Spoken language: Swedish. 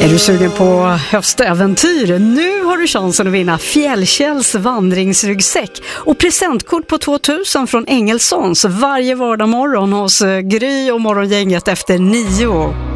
Är du sugen på höstäventyr? Nu har du chansen att vinna Fjällkälls vandringsryggsäck och presentkort på 2000 från Engelsons varje vardag morgon hos Gry och morgongänget efter 9.